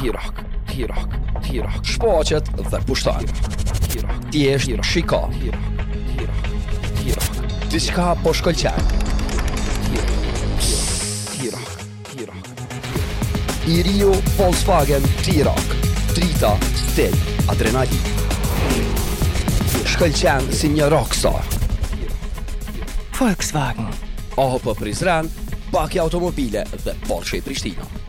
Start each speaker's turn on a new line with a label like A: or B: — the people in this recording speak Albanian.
A: Shfaqet dhe pushton. Ti je shiko. Diçka po shkëlqen. I Rio Volkswagen T-Roc. Drita, stil, adrenalin. Shkëlqen si një rockstar.
B: Volkswagen.
A: AHP Prizren, Baki Automobile dhe Porsche Prishtina.